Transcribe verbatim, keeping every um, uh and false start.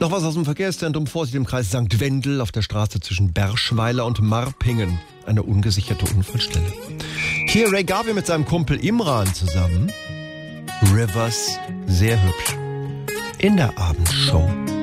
Noch was aus dem Verkehrszentrum. Vorsicht im Kreis Sankt Wendel auf der Straße zwischen Berschweiler und Marpingen. Eine ungesicherte Unfallstelle. Hier Ray Garvey mit seinem Kumpel Imran zusammen. Rivers, sehr hübsch. In der Abendshow.